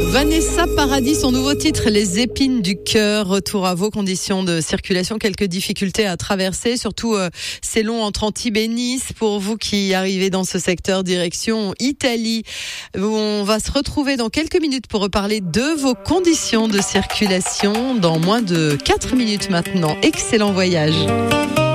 Vanessa Paradis, son nouveau titre, Les épines du cœur. Retour à vos conditions de circulation. Quelques difficultés à traverser, surtout c'est long entre Antibes et Nice pour vous qui arrivez dans ce secteur direction Italie. On va se retrouver dans quelques minutes pour reparler de vos conditions de circulation dans moins de 4 minutes maintenant. Excellent voyage.